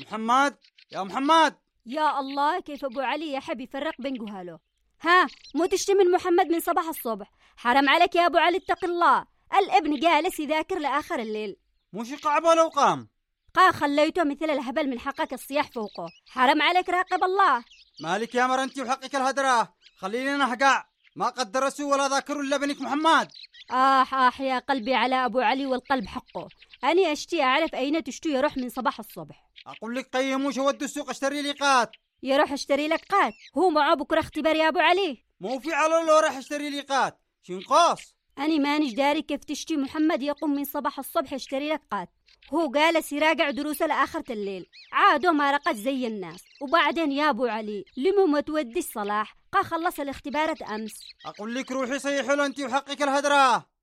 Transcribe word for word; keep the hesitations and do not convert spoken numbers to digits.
محمد يا محمد. يا الله، كيف أبو علي يحب يفرق بين جهاله. ها، مو تشتم من محمد من صباح الصبح؟ حرام عليك يا أبو علي، اتق الله. الابن جالس يذاكر لآخر الليل. مش قعبه لو قام قا خليته مثل الهبل، من حقك الصياح فوقه. حرام عليك، راقب الله. مالك يا مرنتي وحقك الهدرة، خليني نحقع. ما قد درسوا ولا ذاكروا إلا بنك محمد. آح آح يا قلبي على أبو علي، والقلب حقه. أنا أشتي أعرف أين تشتو يروح من صباح الصبح. أقول لك قيموش ودوا السوق اشتري لي قات. يروح اشتري لك قات؟ هو معاه بكرة اختبار يا أبو علي. مو في على لو راح اشتري لي قات شنقاص. أنا مانيش داري كيف تشتي محمد يقوم من صباح الصبح يشتري لك قات. هو جالس يراجع دروسه لآخرة الليل، عادوا ما رقد زي الناس. وبعدين يا أبو علي، لمو ما توديش صلاح؟ قا خلص الاختبارات أمس. أقول لك روحي صيحوا له أنت وحقك الهدرة.